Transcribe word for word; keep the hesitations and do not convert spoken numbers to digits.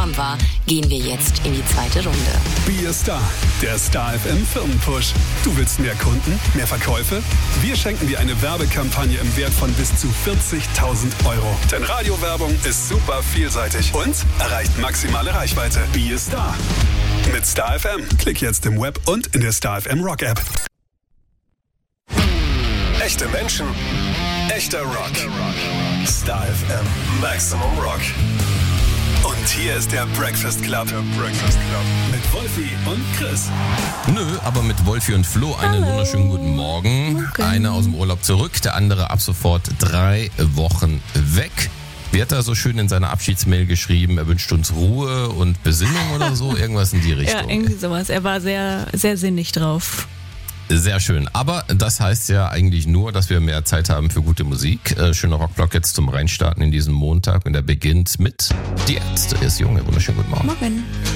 warm war, gehen wir jetzt in die zweite Runde. Be a Star, der Star F M Firmenpush. Du willst mehr Kunden, mehr Verkäufe? Wir schenken dir eine Werbekampagne im Wert von bis zu vierzigtausend Euro. Denn Radiowerbung ist super vielseitig und erreicht maximale Reichweite. Be a Star. Mit Star F M. Klick jetzt im Web und in der Star F M Rock App. Echte Menschen, echter Rock. Star F M Maximum Rock. Und hier ist der Breakfast Club. Der Breakfast Club. Mit Wolfi und Chris. Nö, aber mit Wolfi und Flo einen Hallo. wunderschönen guten Morgen. Morgen. Einer aus dem Urlaub zurück, der andere ab sofort drei Wochen weg. Wie hat er so schön in seiner Abschiedsmail geschrieben? Er wünscht uns Ruhe und Besinnung oder so? Irgendwas in die Ja, Richtung. irgendwie sowas. Er war sehr, sehr sinnig drauf. Sehr schön. Aber das heißt ja eigentlich nur, dass wir mehr Zeit haben für gute Musik. Äh, schöner Rockblock jetzt zum Reinstarten in diesen Montag. Und der beginnt mit Die Ärzte. Er ist Junge. Wunderschönen guten Morgen. Morgen.